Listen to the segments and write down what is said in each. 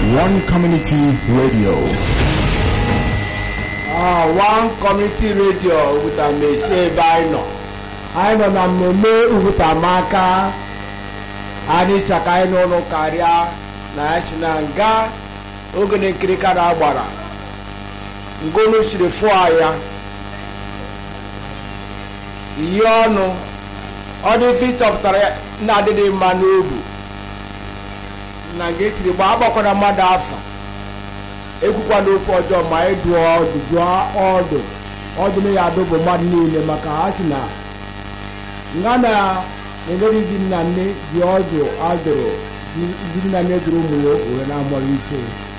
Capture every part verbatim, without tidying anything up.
One Community Radio. Ah, One Community Radio with a message by no. I know na mmemme Uhutamaka. Ani sakai no no karya na shinanga ogene kirika na agbara. Ngolo shiri fo aya. Iyono odi fit of tare na dede manobu. Na getiri ba abakona madafa. Ekwukwa n'ofe ọjọọ ma ịdụ ọdụ jụọ ọdụ ọdụ na ya adọbụ mmadụ niile maka ha si na nga na na-emeri ndị nna nne dị ọdụ adụrụ ndị nna nne dụrụ ụmụ ya were na-amụrụ ike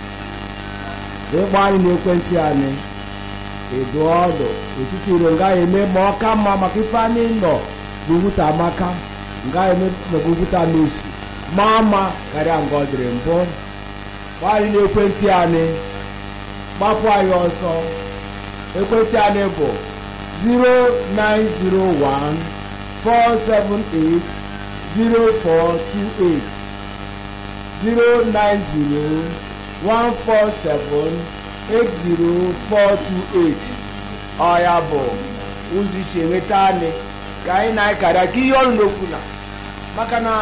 ịgba anyị n'ekwentị anyị ịdụ ọdụ etiti iro nga eme ma ọ ka mma maka ife anyị nọ n'ugwuta amaka nga eme maka ugwuta n'osi ma mma karịa nga ọ dịrị mbụ gbari n'ekwentị anyị gbapụ anyị ọsọ ekwentị anyị bụ zero nine zero one four seven eight zero four two eight zero nine zero one four seven eight zero four two eight ọ ya bụ ụzọ isi enweta anyị ka anyị na-akarịa ka ihe ọrụ n'okwu na maka na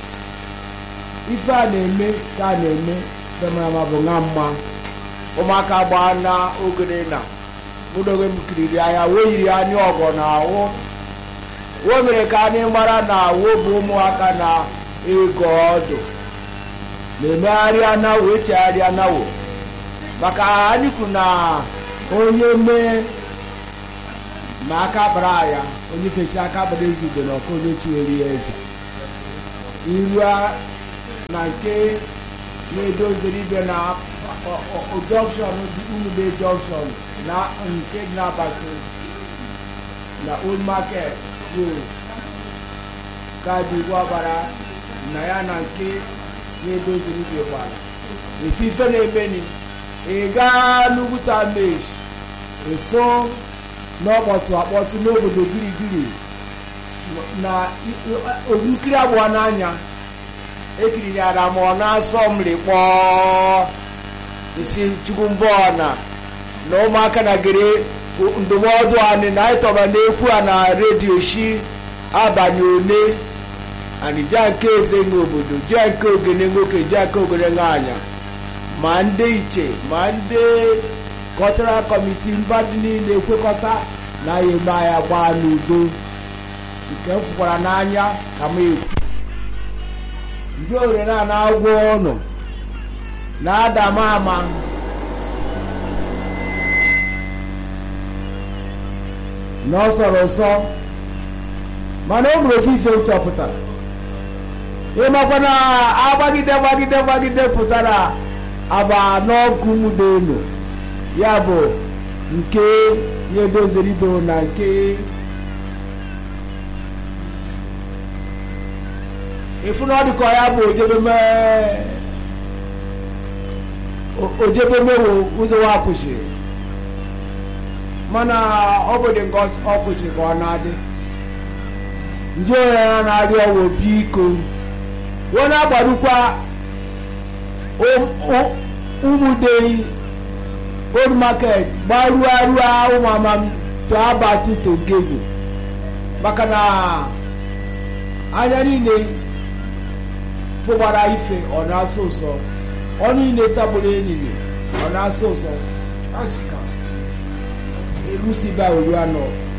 ife a na-eme ka a na-eme ma bụ nga mma ụmụaka gbaa na ogene na mụdoge m kiriri anya wee yiri anyị ọgọ na ahụ o mere ka anyị mara na awụ bụ ụmụaka na ego ọdụ na-emegharị anawo echegharị anawo maka anyị kwuru na onye mee ma aka bara ya onye fechi aka bara ezigbo na ọkụ onye chiweri ya eze iru na nke na-edoziri ibe na junction Umude junction na nke na-abata na Old Market Road ka dịgwa gbara na ya na nke na-edoziri ibe gbara ife na-emeni ị gaa n'Ugwuta Mesh efo n'ọkpọtụ akpọtụ n'obodo girigiri na ogukiri abụọ n'anya ekiriri ara ma ọ na-asọ mmiri kpọọ isi chukwu mbọ na na ụmụaka na gere ndụmọdụ anyị na anyị tọba na-ekwu a na redio shi abalị one anyị jia nke eze n'obodo jia nke ogene nwoke jia nke ogene nwaanyị ma ndị iche ma ndị cultural committee mba dị niile ekwekọta na ya eme anya gbaa n'udo nke m fụkwara n'anya ka m ekwu ndị ore na na-agwọ ọnụ na-ada m ama na ọ sọrọ ụsọ mana o nwere ofe ife nchọpụtara ịmakwa na agbagide gbagide gbagide pụtara agba n'ọkụ mụdo elu ya bụ nke ya edoziri ibe na nke ifuna ọ dịka ya bụ ojebemewo ụzọ wa kwụchiri mana ọ bụ dị nke ọ kwụchiri ka ọ na-adị ndị onye ya na-arị ọwụ biko wee na-agbarukwa Umude Old Market gbaruo arụa ụmụ amam to abatu to gego maka na anya niile fụgbara ife ọ na-asọ ụsọ ọ niile tabụrụ enyi ọ na-asọ ụsọ asịka erusiba oru anọ